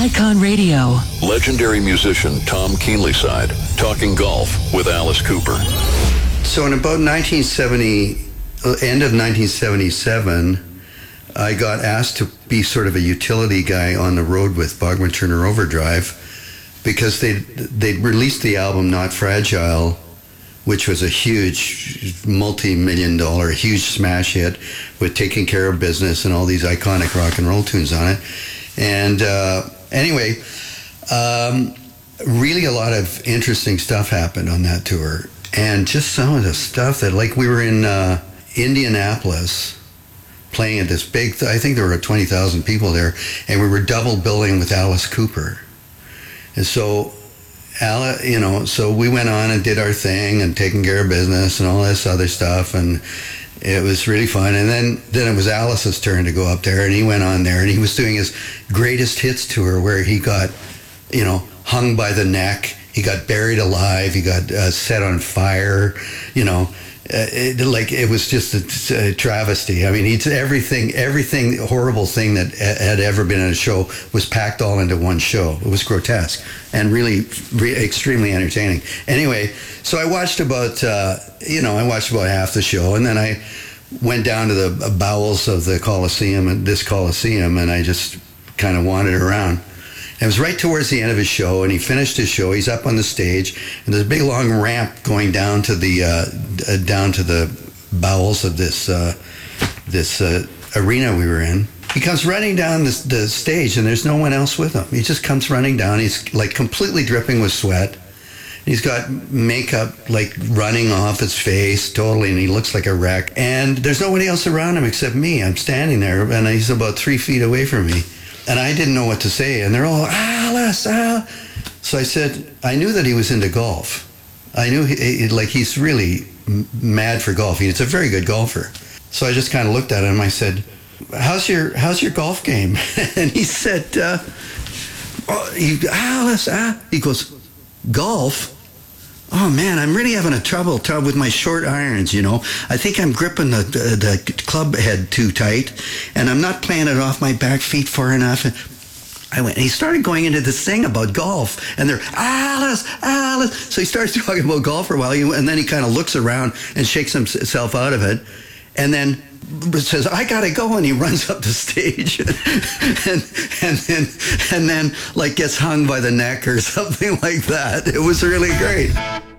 Icon Radio. Legendary musician Tom Keenlyside talking golf with Alice Cooper. So in about 1970, end of 1977, I got asked to be sort of a utility guy on the road with Bachman Turner Overdrive because they'd released the album Not Fragile, which was a huge, multi-million-dollar, huge smash hit with Taking Care of Business and all these iconic rock and roll tunes on it. And anyway, really a lot of interesting stuff happened on that tour. And just some of the stuff that, like, we were in Indianapolis playing at this big, I think there were 20,000 people there, and we were double billing with Alice Cooper. And so, so we went on and did our thing and Taking Care of Business and all this other stuff, and it was really fun. And then it was Alice's turn to go up there, and he went on there, and he was doing his greatest hits tour where he got, hung by the neck, he got buried alive, he got set on fire, it was just a travesty. I mean, everything horrible thing that had ever been in a show was packed all into one show. It was grotesque and really extremely entertaining. Anyway, so I watched about half the show, and then I went down to the bowels of the Coliseum, and I just kind of wandered around. And it was right towards the end of his show, and he finished his show. He's up on the stage, and there's a big long ramp going down to the bowels of this arena we were in. He comes running down the stage, and there's no one else with him. He just comes running down. He's like completely dripping with sweat. He's got makeup like running off his face totally, and he looks like a wreck. And there's nobody else around him except me. I'm standing there, and he's about 3 feet away from me. And I didn't know what to say, and they're all, Alice, Al. So I said, I knew that he was into golf. I knew he's really mad for golf. He's a very good golfer. So I just kind of looked at him. I said, how's your golf game? And he said, Alice, he goes, golf? Oh man, I'm really having a trouble with my short irons, I think I'm gripping the club head too tight, and I'm not playing it off my back feet far enough. He started going into this thing about golf, and they're, Alice. So he starts talking about golf for a while, and then he kind of looks around and shakes himself out of it, and then says, I gotta go, and he runs up the stage and then like gets hung by the neck or something like that. It was really great.